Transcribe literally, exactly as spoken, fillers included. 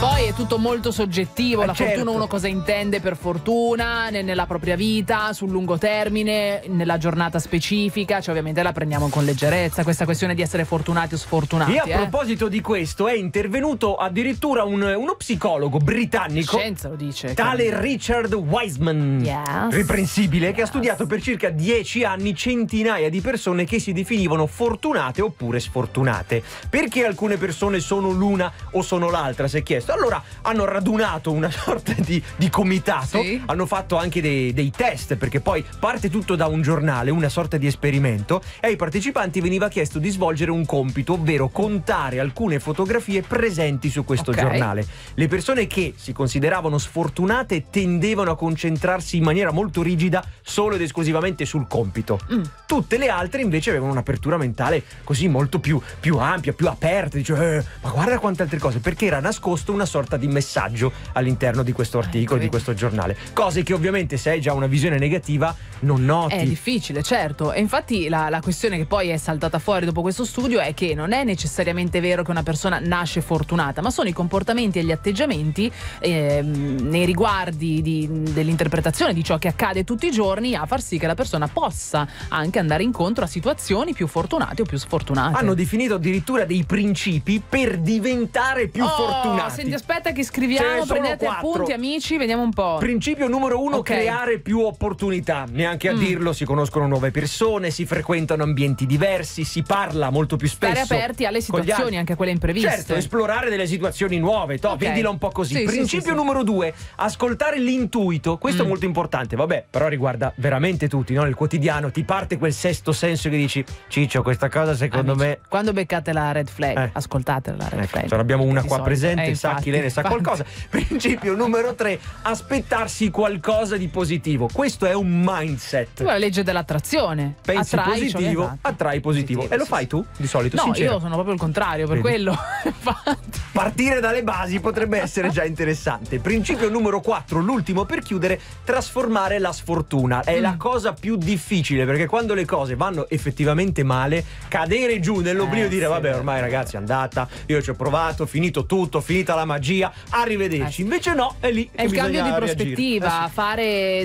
Poi è tutto molto soggettivo, Eh, la certo. fortuna uno cosa intende per fortuna ne- nella propria vita, sul lungo termine, nella giornata specifica, cioè ovviamente la prendiamo con leggerezza questa questione di essere fortunati o sfortunati. E a eh. proposito di questo è intervenuto addirittura un- uno psicologo britannico, Scienza lo dice. tale Richard Wiseman, Yes. riprensibile, che ha Yes. studiato per circa dieci anni centinaia di persone che si definivano fortunate oppure sfortunate. Perché alcune persone sono l'una o sono l'altra, si è chiesto. Allora hanno radunato una sorta di, di comitato, Sì. hanno fatto anche dei, dei test, perché poi parte tutto da un giornale, una sorta di esperimento, e ai partecipanti veniva chiesto di svolgere un compito, ovvero contare alcune fotografie presenti su questo Ok. giornale. Le persone che si consideravano sfortunate tendevano a concentrarsi in maniera molto rigida solo ed esclusivamente sul compito. Mm. Tutte le altre invece avevano un'apertura mentale così molto più, più ampia, più aperta. Dice, eh, ma guarda quante altre cose, perché era nascosto una sorta di messaggio all'interno di questo articolo, vedi. di questo giornale. Cose che ovviamente se hai già una visione negativa non noti. È difficile, certo. E infatti la, la questione che poi è saltata fuori dopo questo studio è che non è necessariamente vero che una persona nasce fortunata, ma sono i comportamenti e gli atteggiamenti ehm, nei riguardi di- dell'interpretazione di ciò che accade tutti i giorni a far sì che la persona possa anche andare incontro a situazioni più fortunate o più sfortunate. Hanno definito addirittura dei principi per diventare più Oh, fortunati. Senti, aspetta che Ce scriviamo, ne sono prendete quattro. appunti amici, vediamo un po'. Principio numero uno, Ok. creare più opportunità. Neanche a Mm. dirlo, si conoscono nuove persone, si frequentano ambienti diversi, si parla molto più spesso. Stare aperti alle con gli situazioni, altri. anche quelle impreviste. Certo, esplorare delle situazioni nuove, to, Ok. vendila un po' così. Sì, sì, Principio sì, sì. numero due, ascoltare l'intuito. Questo Mm. è molto importante, vabbè, però riguarda veramente tutti, no? Nel quotidiano ti parte quel sesto senso che dici, Ciccio, questa cosa secondo Amici, me... quando beccate la red flag, Eh. ascoltate la red Ecco, flag. ce n'abbiamo una Di qua solito. presente, Eh, sa infatti, chi lei ne sa infatti. qualcosa. Principio numero tre, aspettarsi qualcosa di positivo. Questo è un mindset. La legge dell'attrazione. Pensi Attrai ciò che positivo, esatto. attrai positivo. E lo sì, fai sì. tu di solito? No, Sincero. io sono proprio il contrario, per Vedi? quello. Infatti. Partire dalle basi potrebbe essere già interessante. Principio numero quattro, l'ultimo per chiudere, trasformare la sfortuna. È Mm. la cosa più difficile, perché quando le cose vanno effettivamente male, cadere giù nell'oblio Eh, e dire sì. vabbè, ormai ragazzi è andata, io ci ho provato, finito tutto, finita la magia, arrivederci. Eh, sì. Invece no, è lì È che il cambio di bisogna reagire. prospettiva, Eh sì. fare